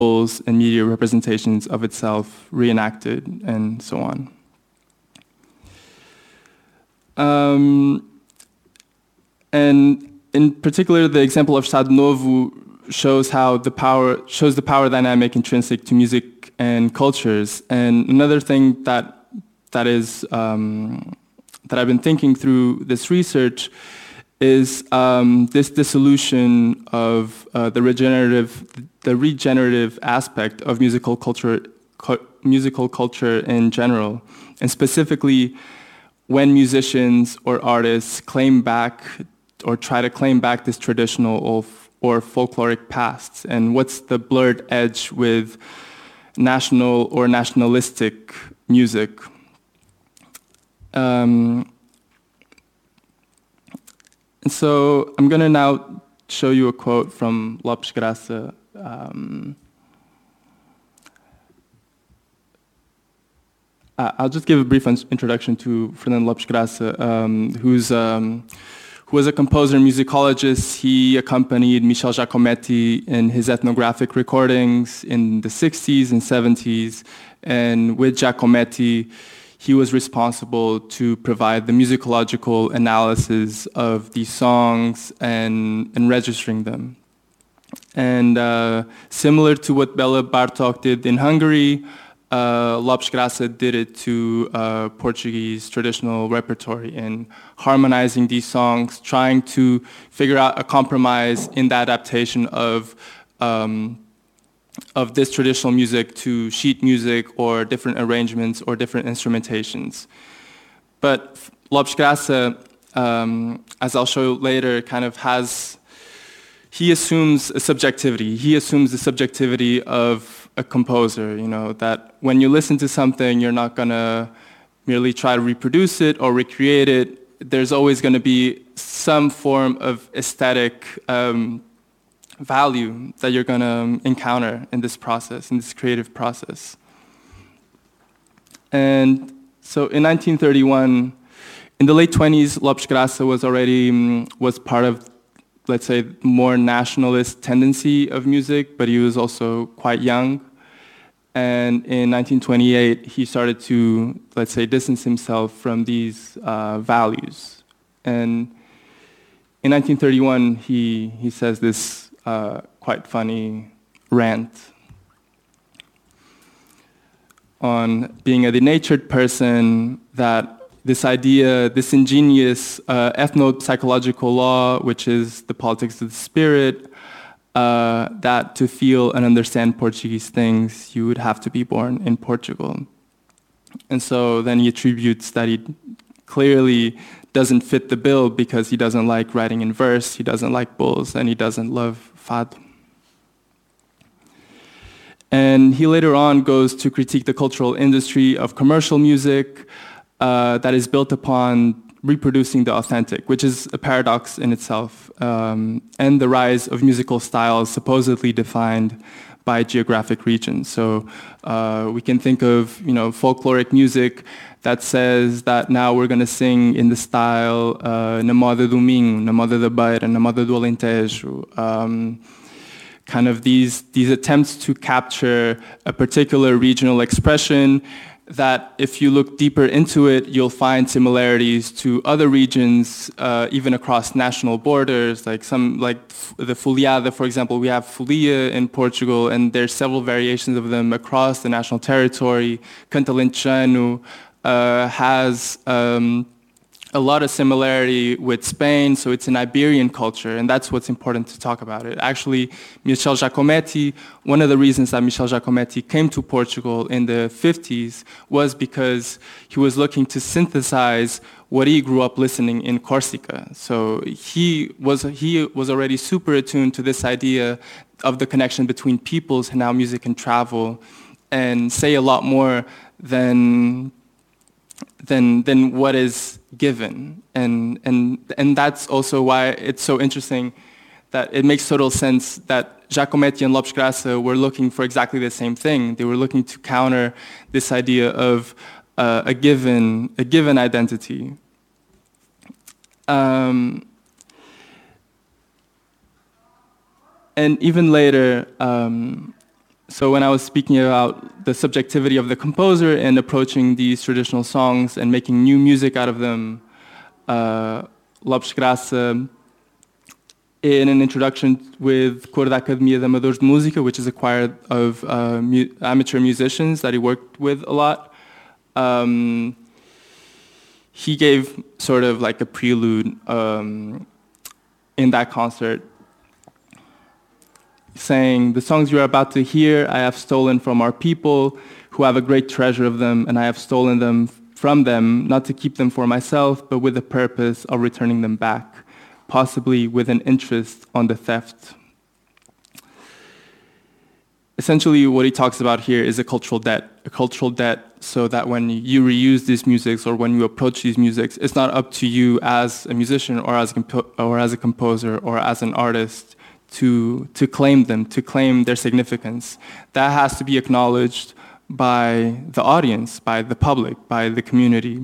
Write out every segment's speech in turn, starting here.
and media representations of itself reenacted, and so on. And in particular, the example of Estado Novo shows the power dynamic intrinsic to music and cultures. And another thing that I've been thinking through this research is this dissolution of the regenerative aspect of musical culture in general, and specifically when musicians or artists claim back or try to claim back this traditional or folkloric past, and what's the blurred edge with national or nationalistic music. And so I'm going to now show you a quote from Lopes Graça. I'll just give a brief introduction to Fernando Lopes Graça, who was a composer and musicologist. He accompanied Michel Giacometti in his ethnographic recordings in the 60s and 70s. And with Giacometti, he was responsible to provide the musicological analysis of these songs and registering them. And similar to what Bela Bartok did in Hungary, Lopes Graça did it to Portuguese traditional repertory in harmonizing these songs, trying to figure out a compromise in the adaptation of this traditional music to sheet music or different arrangements or different instrumentations. But Lopes Graça, as I'll show later, he assumes a subjectivity. He assumes the subjectivity of a composer, that when you listen to something, you're not going to merely try to reproduce it or recreate it. There's always going to be some form of aesthetic value that you're going to encounter in this process, in this creative process. And so in 1931, in the late 20s, Lopes Graça was part of, let's say, more nationalist tendency of music, but he was also quite young. And in 1928, he started to, let's say, distance himself from these values. And in 1931, he says this quite funny rant on being a denatured person, that this idea, this ingenious ethno-psychological law, which is the politics of the spirit, that to feel and understand Portuguese things, you would have to be born in Portugal. And so then he attributes that he clearly doesn't fit the bill because he doesn't like writing in verse, he doesn't like bulls, and he doesn't love fado. And he later on goes to critique the cultural industry of commercial music that is built upon reproducing the authentic, which is a paradox in itself, and the rise of musical styles supposedly defined by geographic regions. So we can think of folkloric music that says that now we're going to sing in the style na moda do Minho, na moda da Beira, na moda do Alentejo. Kind of these attempts to capture a particular regional expression that if you look deeper into it, you'll find similarities to other regions, even across national borders, like the Foliada, for example. We have Folia in Portugal, and there's several variations of them across the national territory. Canto Alentejano has a lot of similarity with Spain, so it's an Iberian culture, and that's what's important to talk about it. Actually, Michel Giacometti, one of the reasons that Michel Giacometti came to Portugal in the 50s was because he was looking to synthesize what he grew up listening in Corsica. So he was already super attuned to this idea of the connection between peoples and how music can travel and say a lot more than what is given, and that's also why it's so interesting that it makes total sense that Giacometti and Lopes Graça were looking for exactly the same thing. They were looking to counter this idea of a given identity. And even later, So when I was speaking about the subjectivity of the composer and approaching these traditional songs and making new music out of them, Lopes Graça, in an introduction with Cor da Academia de Amadores de Música, which is a choir of amateur musicians that he worked with a lot, he gave sort of like a prelude in that concert, saying, "The songs you are about to hear I have stolen from our people who have a great treasure of them, and I have stolen them from them, not to keep them for myself, but with the purpose of returning them back, possibly with an interest on the theft." Essentially, what he talks about here is a cultural debt so that when you reuse these musics or when you approach these musics, it's not up to you as a musician or as a composer or as an artist to claim them, to claim their significance. That has to be acknowledged by the audience, by the public, by the community.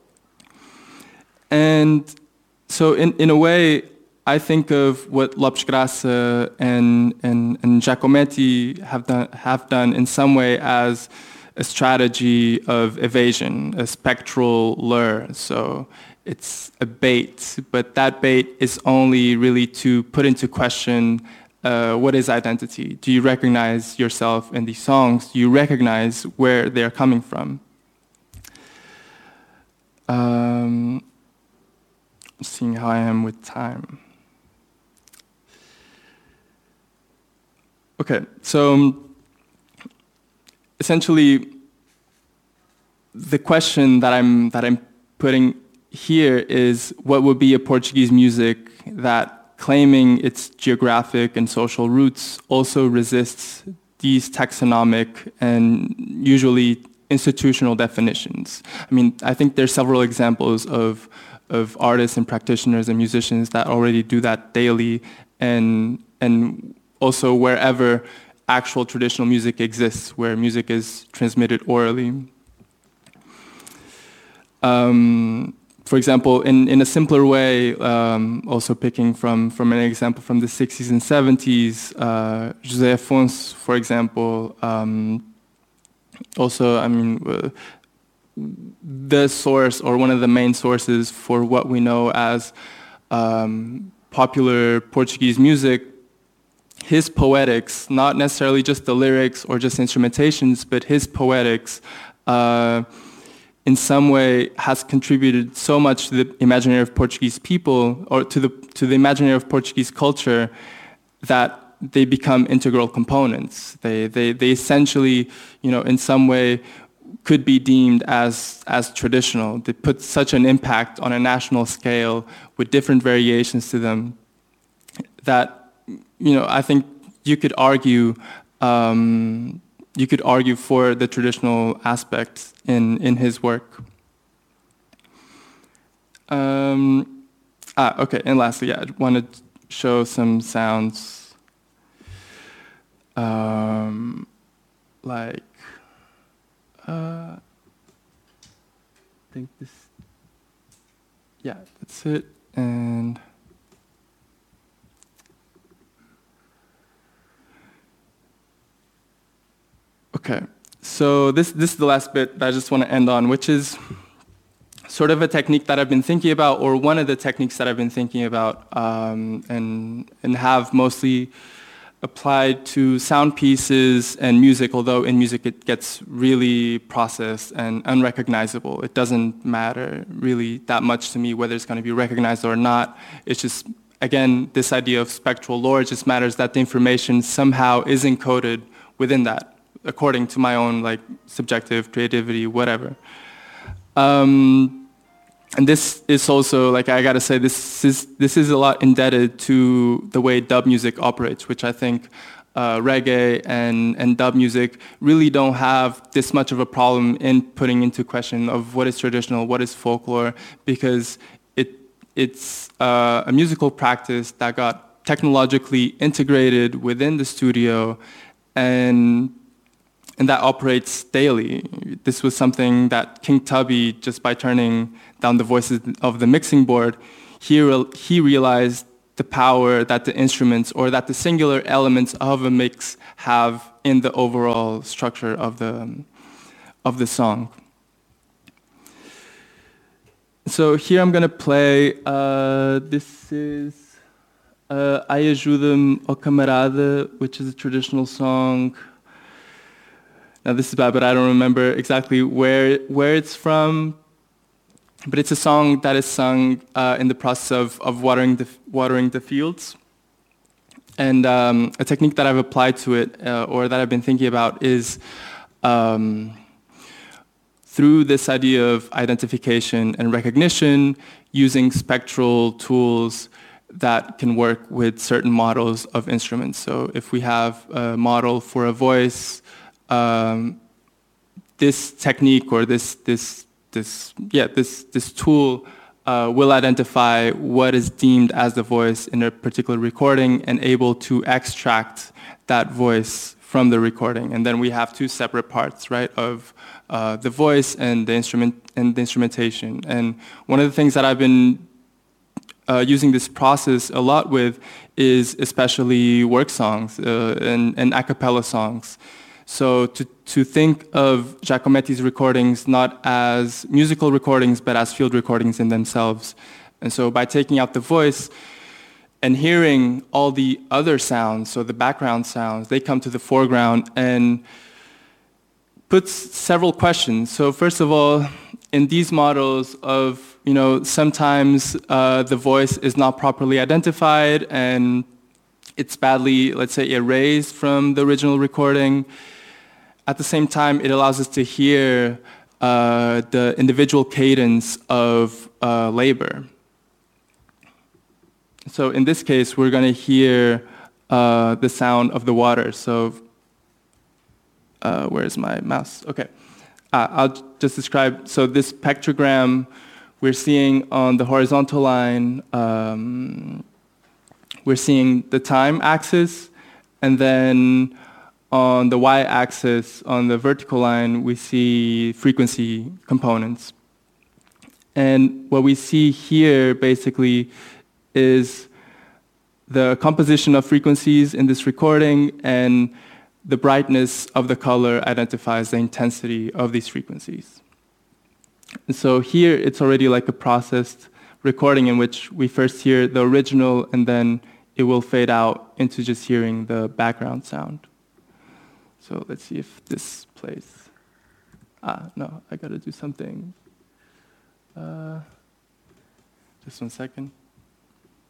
And so in a way, I think of what Lopes Graça and Giacometti have done in some way as a strategy of evasion, a spectral lure. So it's a bait, but that bait is only really to put into question what is identity. Do you recognize yourself in these songs? Do you recognize where they're coming from? Seeing how I am with time. Okay, so essentially, the question that I'm putting here is, what would be a Portuguese music that, claiming its geographic and social roots, also resists these taxonomic and usually institutional definitions? I mean, I think there's several examples of artists and practitioners and musicians that already do that daily, and also wherever actual traditional music exists, where music is transmitted orally. For example, in a simpler way, also picking from an example from the 60s and 70s, José Afonso, for example, also, I mean, the source or one of the main sources for what we know as popular Portuguese music, his poetics, not necessarily just the lyrics or just instrumentations, but his poetics in some way has contributed so much to the imaginary of Portuguese people, or to the imaginary of Portuguese culture, that they become integral components. They essentially, you know, in some way could be deemed as traditional. They put such an impact on a national scale with different variations to them that, you know, I think you could argue for the traditional aspects in his work. Okay, and lastly, I wanted to show some sounds like I think this, yeah, that's it, and okay, so this is the last bit that I just want to end on, which is sort of a technique that I've been thinking about, or one of the techniques that I've been thinking about, and have mostly applied to sound pieces and music, although in music it gets really processed and unrecognizable. It doesn't matter really that much to me whether it's going to be recognized or not. It's just, again, this idea of spectral lore. It just matters that the information somehow is encoded within that, according to my own like subjective creativity, whatever. And this is also, like, I gotta say, this is a lot indebted to the way dub music operates, which I think reggae and dub music really don't have this much of a problem in putting into question of what is traditional, what is folklore, because it's a musical practice that got technologically integrated within the studio, and that operates daily. This was something that King Tubby, just by turning down the voices of the mixing board, he realized the power that the instruments or that the singular elements of a mix have in the overall structure of the song. So here I'm going to play, this is Ai Ajuda-me, ó Camarada, which is a traditional song. Now this is bad, but I don't remember exactly where it's from. But it's a song that is sung in the process of watering the fields. And a technique that I've applied to it, or that I've been thinking about, is through this idea of identification and recognition, using spectral tools that can work with certain models of instruments. So if we have a model for a voice, this technique or this tool will identify what is deemed as the voice in a particular recording and able to extract that voice from the recording. And then we have two separate parts, right, of the voice and the instrumentation. And one of the things that I've been using this process a lot with is especially work songs and a cappella songs. So to think of Giacometti's recordings not as musical recordings, but as field recordings in themselves. And so by taking out the voice and hearing all the other sounds, so the background sounds, they come to the foreground and puts several questions. So first of all, in these models of, sometimes the voice is not properly identified and it's badly, let's say, erased from the original recording. At the same time, it allows us to hear the individual cadence of labor. So in this case, we're going to hear the sound of the water. So where's my mouse? Okay. I'll just describe. So this pectrogram we're seeing on the horizontal line, we're seeing the time axis, and then on the y-axis, on the vertical line, we see frequency components. And what we see here, basically, is the composition of frequencies in this recording, and the brightness of the color identifies the intensity of these frequencies. And so here, it's already like a processed recording in which we first hear the original, and then it will fade out into just hearing the background sound. So let's see if this plays. No, I gotta do something. Just 1 second.